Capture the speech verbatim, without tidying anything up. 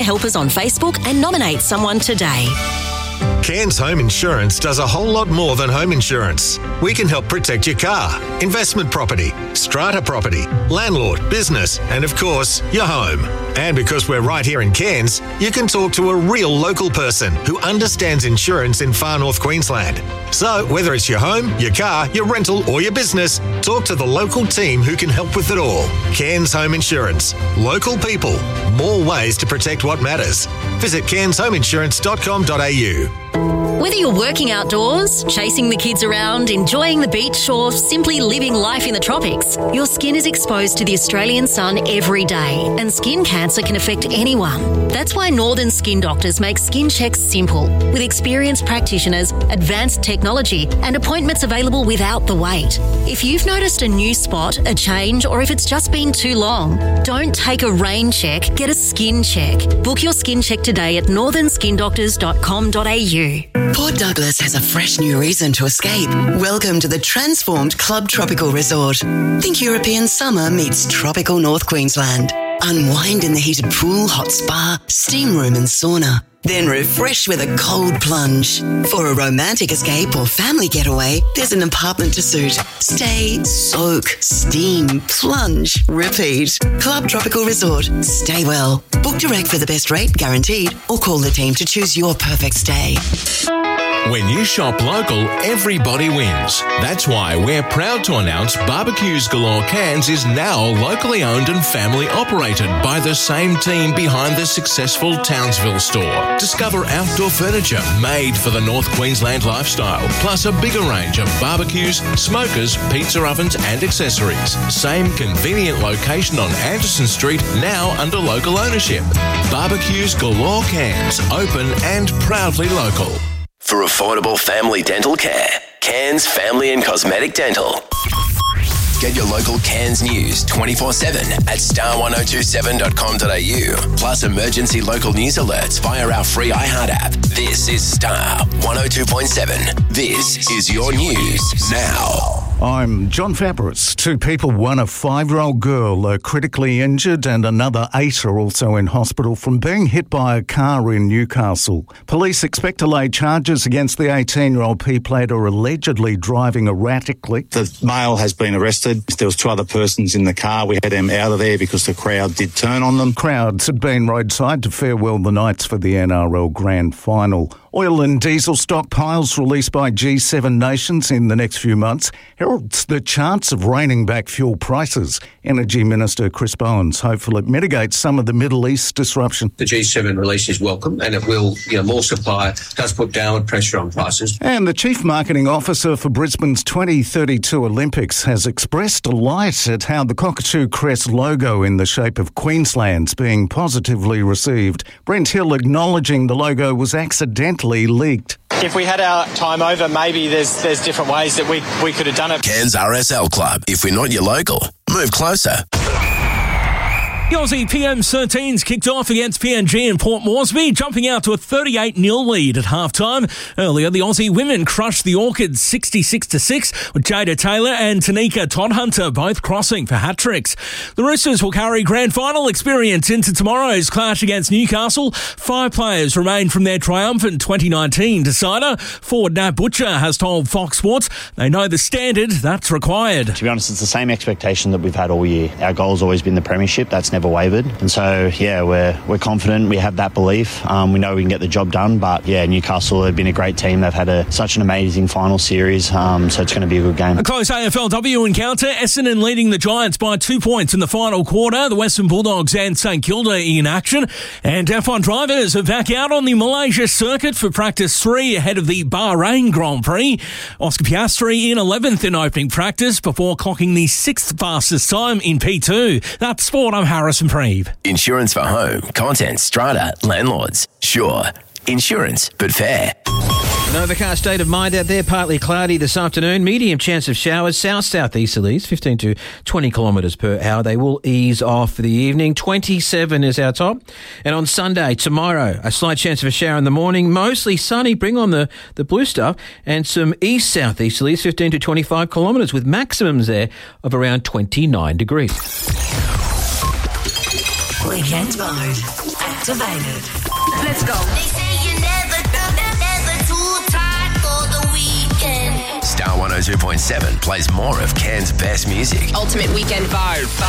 Help us on Facebook and nominate someone today. Cairns Home Insurance does a whole lot more than home insurance. We can help protect your car, investment property, strata property, landlord, business, and of course, your home. And because we're right here in Cairns, you can talk to a real local person who understands insurance in far north Queensland. So whether it's your home, your car, your rental or your business, talk to the local team who can help with it all. Cairns Home Insurance. Local people. More ways to protect what matters. Visit cairns home insurance dot com dot a u. Whether you're working outdoors, chasing the kids around, enjoying the beach, or simply living life in the tropics, your skin is exposed to the Australian sun every day, and skin cancer can affect anyone. That's why Northern Skin Doctors make skin checks simple, with experienced practitioners, advanced technology, and appointments available without the wait. If you've noticed a new spot, a change, or if it's just been too long, don't take a rain check, get a skin check. Book your skin check today at northern skin doctors dot com dot a u. Port Douglas has a fresh new reason to escape. Welcome to the transformed Club Tropical Resort. Think European summer meets tropical North Queensland. Unwind in the heated pool, hot spa, steam room and sauna. Then refresh with a cold plunge. For a romantic escape or family getaway, there's an apartment to suit. Stay, soak, steam, plunge, repeat. Club Tropical Resort. Stay well. Book direct for the best rate, guaranteed, or call the team to choose your perfect stay. When you shop local, everybody wins. That's why we're proud to announce Barbecues Galore Cairns is now locally owned and family operated by the same team behind the successful Townsville store. Discover outdoor furniture made for the North Queensland lifestyle, plus a bigger range of barbecues, smokers, pizza ovens and accessories. Same convenient location on Anderson Street, now under local ownership. Barbecues Galore Cairns, open and proudly local. For affordable family dental care, Cairns Family and Cosmetic Dental. Get your local Cairns news twenty-four seven at star one oh two seven dot com dot a u. Plus emergency local news alerts via our free iHeart app. This is Star one oh two point seven. This is your news now. I'm John Fabris. Two people, one a five-year-old girl, are critically injured and another eight are also in hospital from being hit by a car in Newcastle. Police expect to lay charges against the eighteen-year-old P-plater allegedly driving erratically. The male has been arrested. There was two other persons in the car. We had them out of there because the crowd did turn on them. Crowds had been roadside to farewell the Knights for the N R L Grand Final. Oil and diesel stockpiles released by G seven nations in the next few months heralds the chance of reining back fuel prices. Energy Minister Chris Bowen's hopeful it mitigates some of the Middle East disruption. The G seven release is welcome and it will, you know, more supply does put downward pressure on prices. And the Chief Marketing Officer for Brisbane's twenty thirty-two Olympics has expressed delight at how the Cockatoo Crest logo in the shape of Queensland's being positively received. Brent Hill acknowledging the logo was accidentally leaked. If we had our time over, maybe there's there's different ways that we, we could have done it. Cairns R S L Club. If we're not your local, move closer. The Aussie P M thirteens kicked off against P N G in Port Moresby, jumping out to a thirty-eight nil lead at half-time. Earlier, the Aussie women crushed the Orchids sixty-six to six, with Jada Taylor and Tanika Todhunter both crossing for hat-tricks. The Roosters will carry grand final experience into tomorrow's clash against Newcastle. Five players remain from their triumphant twenty nineteen decider. Forward Nat Butcher has told Fox Sports they know the standard that's required. To be honest, it's the same expectation that we've had all year. Our goal's always been the premiership. That's never wavered, and so yeah we're we're confident, we have that belief, um, we know we can get the job done, but yeah Newcastle have been a great team, they've had a, such an amazing final series, um, so it's going to be a good game. A close A F L W encounter, Essendon leading the Giants by two points in the final quarter, the Western Bulldogs and St Kilda in action, and F one drivers are back out on the Malaysia circuit for practice three ahead of the Bahrain Grand Prix. Oscar Piastri in eleventh in opening practice before clocking the sixth fastest time in P two. That's sport, I'm Harrison Preeve. Insurance for home, content, strata, landlords. Sure, insurance, but fair. An overcast state of mind out there, partly cloudy this afternoon, medium chance of showers, south-southeasterlies, fifteen to twenty kilometres per hour. They will ease off for the evening. twenty-seven is our top. And on Sunday, tomorrow, a slight chance of a shower in the morning, mostly sunny, bring on the, the blue stuff, and some east-southeasterlies, fifteen to twenty-five kilometres, with maximums there of around twenty-nine degrees. Weekend mode activated. Let's go. They say you're never, never too tired for the weekend. Star one oh two point seven plays more of Cairns' best music. Ultimate weekend vibe.